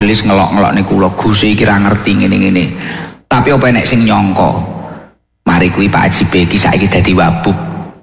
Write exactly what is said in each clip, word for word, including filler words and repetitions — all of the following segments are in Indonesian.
majelis ngelok-ngelokne kula Gusti iki ra ngerti ngene-ngene. Tapi apa nek sing nyangka mari kuwi Pak Haji Beki saiki dadi wabub.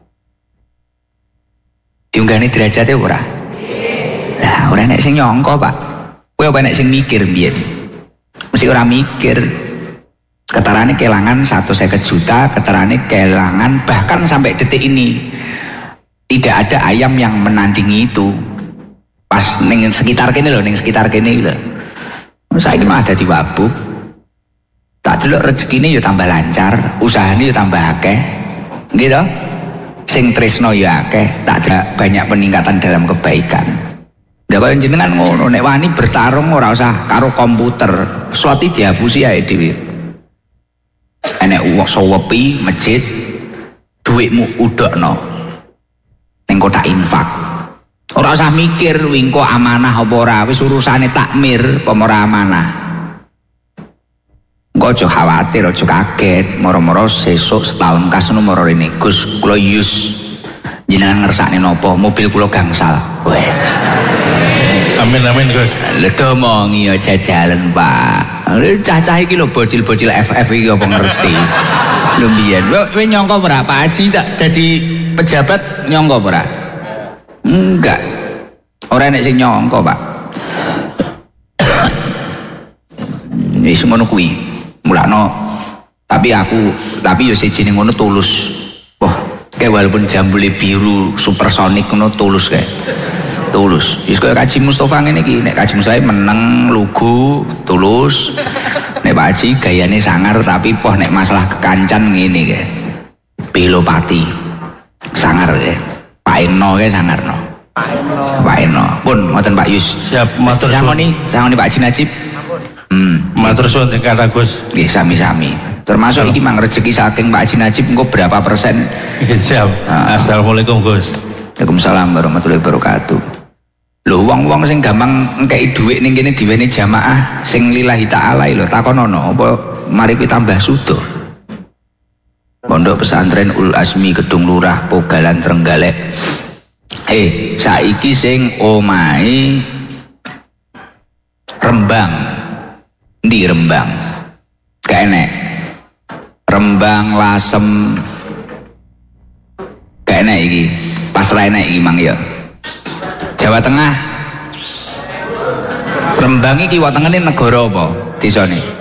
Diunggahne derajate ora? Lah ora nek sing nyangka Pak. Kowe apa nek sing mikir mbiyen? Mesti ora mikir. Ketarane kelangan seratus lima puluh juta, ketarane kelangan bahkan sampai detik ini tidak ada ayam yang menandingi itu. Pas ning sekitar kene lho, ning sekitar kene lho. Saiki mah dadi wabub. Tak delok rezekine ya tambah lancar, usahane ya tambah akeh. Nggih to? Sing tresno ya akeh, tak ada banyak peningkatan dalam kebaikan. Lah kaya jenengan ngono, nek wani bertarung ora usah karo komputer, slot iki dihapusi ae dhewe. Enek uang sawepi masjid, duitmu udokno ning kotak infak. Ora usah mikir wingko amanah apa ora, wis urusane takmir apa ora amanah. Engko aja khawatir, aja kaget, moro-moro sesuk setahun kas nomor rene Gus kula yus jenengan ngersakne napa mobil kula gangsal. Weh. Amin amin Gus. Lha domongi aja jalan Pak. Cacah iki lho bocil-bocil F F iki apa ngerti. Lho mbiyen kowe nyangka ora Pak Haji tak dadi pejabat nyangka ora? Enggak. Ora nek sing nyangka, Pak. Wis ngono kuwi. Mulakno tapi aku tapi yo siji ngono tulus. Wah, kayak walaupun jambule biru supersonik ngono tulus kayak. Tulus. Wis kaya Kaji Mustofa ngene iki, nek Kaji Mustofa meneng lugu, tulus. Nek Pak Haji gayane sangar tapi poh nek masalah kekancan ngene kae. Pilopati. Sangar kae. Pak Eno kae sangarno. Pak Eno. Pak Eno. Pun ngoten Pak Yus. Siap, matur suwun. Sangoni, sangoni Pak Haji Najib. Hmm, matur suwun tingkah Gus. Nggih sami-sami. Termasuk iki mang rezeki saking Pak Haji Najib engko berapa persen? Siap. Assalamualaikum Gus. Waalaikumsalam warahmatullahi wabarakatuh. Lho wong-wong sing gampang ngekeki dhuwit ning kene diweni jamaah sing lillahi ta'ala lho takonono apa mari kuwi tambah sudo. Pondok Pesantren Ul Azmi Gedung Lurah Pogalan Trenggalek. Eh, saiki sing omahe Rembang. Ndi Rembang? Gak enek. Rembang Lasem. Gak enek iki. Pas ra enek iki mang ya. Jawa Tengah. Rembang iki kiwa tengene negara apa? Desane?